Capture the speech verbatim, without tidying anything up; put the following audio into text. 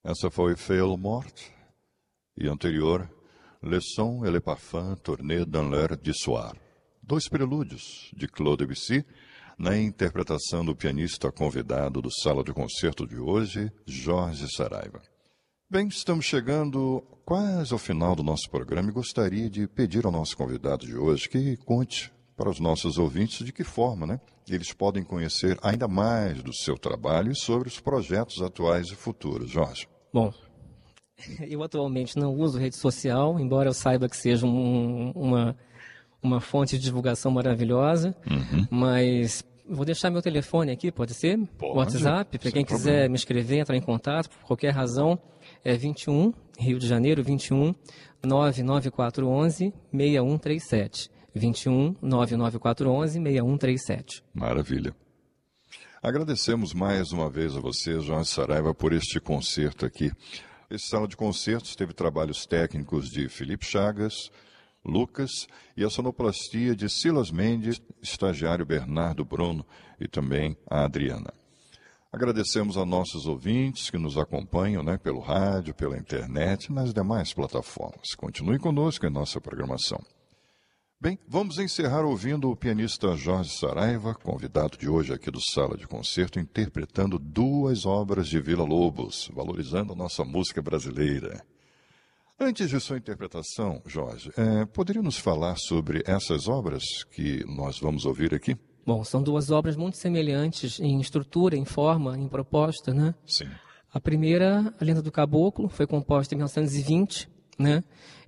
Essa foi Feuille Morte e anterior, Le Son et le Parfum Tourné dans l'air du soir. Dois prelúdios de Claude Debussy, na interpretação do pianista convidado do Sala de Concerto de hoje, Jorge Saraiva. Bem, estamos chegando quase ao final do nosso programa e gostaria de pedir ao nosso convidado de hoje que conte para os nossos ouvintes de que forma, né, eles podem conhecer ainda mais do seu trabalho e sobre os projetos atuais e futuros. Jorge. Bom, eu atualmente não uso rede social, embora eu saiba que seja um, uma, uma fonte de divulgação maravilhosa, uhum. Mas vou deixar meu telefone aqui, pode ser? Pode, WhatsApp, para quem quiser problema. Me escrever, entrar em contato, por qualquer razão, é vinte e um, Rio de Janeiro, vinte e um, nove nove quatro um um, seis um três sete. vinte e um, nove nove quatro um um, seis um três sete. Maravilha. Agradecemos mais uma vez a você, Jorge Saraiva, por este concerto aqui. Esse Sala de Concertos teve trabalhos técnicos de Felipe Chagas, Lucas e a sonoplastia de Silas Mendes, estagiário Bernardo Bruno e também a Adriana. Agradecemos a nossos ouvintes que nos acompanham, né, pelo rádio, pela internet e nas demais plataformas. Continue conosco em nossa programação. Bem, vamos encerrar ouvindo o pianista Jorge Saraiva, convidado de hoje aqui do Sala de Concerto, interpretando duas obras de Villa-Lobos, valorizando a nossa música brasileira. Antes de sua interpretação, Jorge, é, poderia nos falar sobre essas obras que nós vamos ouvir aqui? Bom, são duas obras muito semelhantes em estrutura, em forma, em proposta, né? Sim. A primeira, A Lenda do Caboclo, foi composta em mil novecentos e vinte, né?